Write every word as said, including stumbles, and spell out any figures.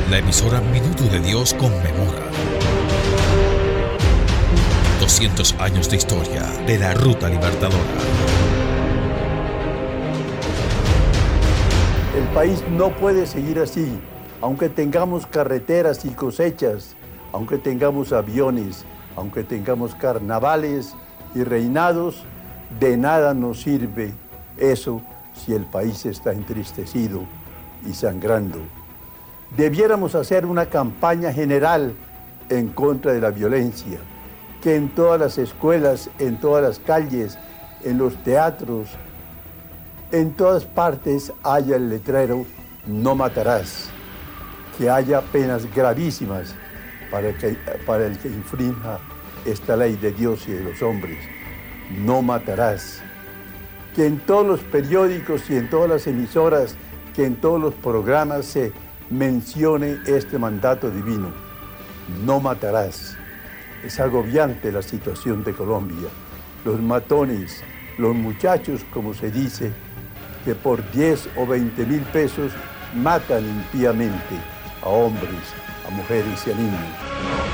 La emisora Minuto de Dios conmemora doscientos años de historia de la Ruta Libertadora. El país no puede seguir así, aunque tengamos carreteras y cosechas, aunque tengamos aviones, aunque tengamos carnavales y reinados, de nada nos sirve eso si el país está entristecido y sangrando. Debiéramos hacer una campaña general en contra de la violencia, que en todas las escuelas, en todas las calles, en los teatros, en todas partes haya el letrero "No matarás", que haya penas gravísimas para el que, para el que infrinja esta ley de Dios y de los hombres. No matarás. Que en todos los periódicos y en todas las emisoras, que en todos los programas se mencione este mandato divino. No matarás. Es agobiante la situación de Colombia. Los matones, los muchachos, como se dice, que por diez o veinte mil pesos matan impíamente a hombres, a mujeres y a niños.